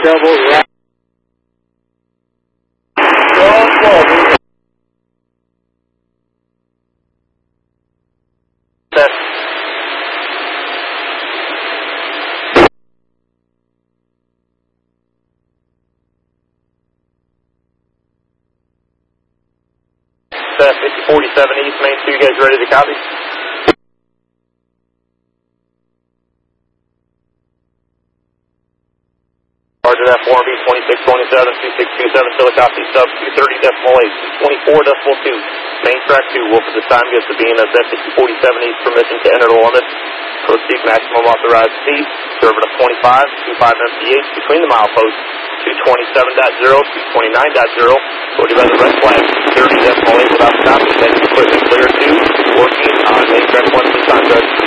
double right. Set. Set 5047 East Main 2, you guys ready to copy? Roger that, 4B 2627, 2627, still a copy, sub 230.8, 24.2, main track 2, Wolf at this time gives the BNSF 5047 East permission to enter the limit, proceed maximum authorized speed, serving of 25 MPH between the mileposts, 227.0, 229.0, quoted by the red flag, 30.8 without stopping, then equipment clear 2, working on main track 1 this time,